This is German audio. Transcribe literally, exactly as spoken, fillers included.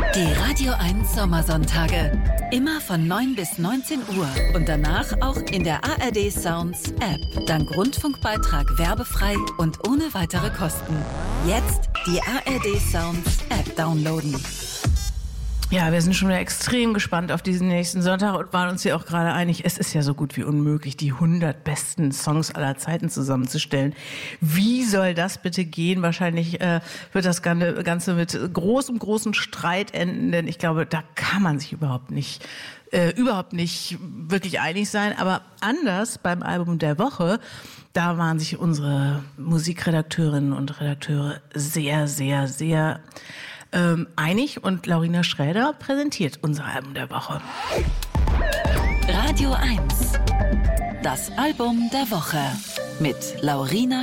Die Radio eins Sommersonntage. Immer von neun bis neunzehn Uhr und danach auch in der A R D Sounds App. Dank Rundfunkbeitrag werbefrei und ohne weitere Kosten. Jetzt die A R D Sounds App downloaden. Ja, wir sind schon wieder extrem gespannt auf diesen nächsten Sonntag und waren uns ja auch gerade einig, es ist ja so gut wie unmöglich, die hundert besten Songs aller Zeiten zusammenzustellen. Wie soll das bitte gehen? Wahrscheinlich äh, wird das Ganze mit großem, großen Streit enden, denn ich glaube, da kann man sich überhaupt nicht, äh, überhaupt nicht wirklich einig sein. Aber anders beim Album der Woche, da waren sich unsere Musikredakteurinnen und Redakteure sehr, sehr, sehr Ähm, einig und Laurina Schräder präsentiert unser Album der Woche. Radio eins. Das Album der Woche mit Laurina